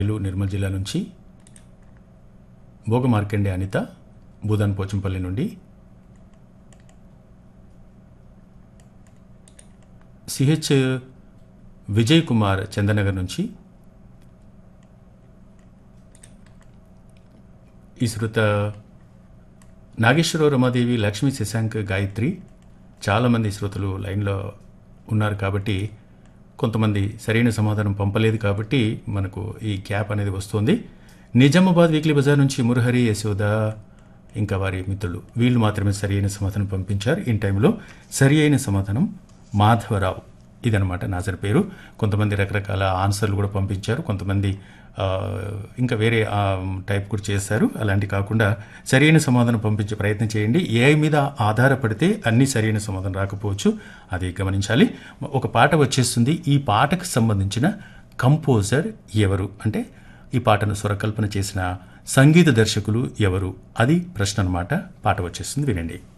నిర్మల్ జిల్లా నుంచి భోగ మార్కండే అనిత భూదాన్ పోచంపల్లి నుండి, సిహెచ్ విజయ్ కుమార్ చందనగర్ నుంచి, ఈ శ్రుత నాగేశ్వరరావు, రమాదేవి, లక్ష్మీ, శశాంక్, గాయత్రి చాలామంది శ్రోతలు లైన్లో ఉన్నారు కాబట్టి కొంతమంది సరైన సమాధానం పంపలేదు కాబట్టి మనకు ఈ గ్యాప్ అనేది వస్తుంది. నిజామాబాద్ వీక్లీ బజార్ నుంచి మురహరి, యశోద ఇంకా వారి మిత్రులు వీళ్ళు మాత్రమే సరి అయిన సమాధానం పంపించారు. ఈ టైంలో సరి అయిన సమాధానం మాధవరావు, ఇదనమాట నాజర్ పేరు. కొంతమంది రకరకాల ఆన్సర్లు కూడా పంపించారు, కొంతమంది ఇంకా వేరే టైప్ కూడా చేశారు. అలాంటి కాకుండా సరైన సమాధానం పంపించే ప్రయత్నం చేయండి. ఏఐ మీద ఆధారపడితే అన్ని సరైన సమాధానం రాకపోవచ్చు, అది గమనించాలి. ఒక పాట వచ్చేస్తుంది. ఈ పాటకు సంబంధించిన కంపోజర్ ఎవరు, అంటే ఈ పాటను స్వరకల్పన చేసిన సంగీత దర్శకులు ఎవరు, అది ప్రశ్న అన్నమాట. పాట వచ్చేస్తుంది, వినండి.